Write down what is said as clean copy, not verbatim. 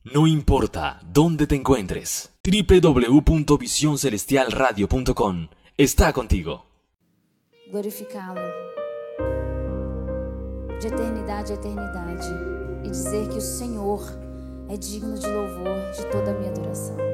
No importa dónde te encuentres, www.visioncelestialradio.com está contigo. Glorificá-lo de eternidade a eternidade e dizer que o Senhor é digno de louvor, de toda a minha adoração.